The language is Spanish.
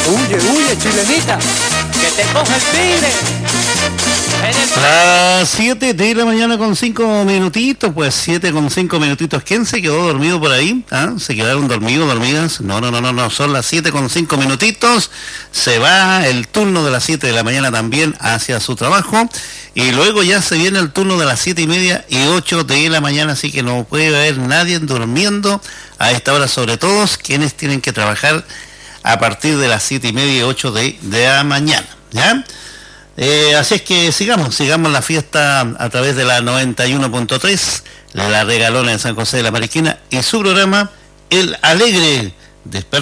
Huye, chilenita, que te coge el tigre. Las 7 de la mañana con 5 minutitos, pues 7 con 5 minutitos. ¿Quién se quedó dormido por ahí? ¿Ah? ¿Se quedaron dormidas? No, son las 7 con 5 minutitos. Se va el turno de las 7 de la mañana también hacia su trabajo. Y luego ya se viene el turno de las 7:30 y 8 de la mañana, así que no puede haber nadie durmiendo a esta hora, sobre todo quienes tienen que trabajar a partir de las 7:30 y 8 de la mañana, ¿ya? Así es que sigamos la fiesta a través de la 91.3, la Regalona de San José de la Mariquina y su programa El Alegre Despertar.